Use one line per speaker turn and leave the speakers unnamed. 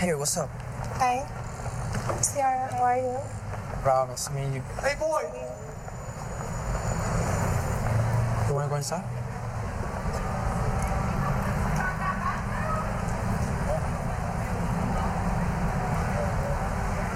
Hey, what's up?
Hi. Ciara, how are you?
Rob, nice to meet you.
Hey, boy!
You wanna go inside?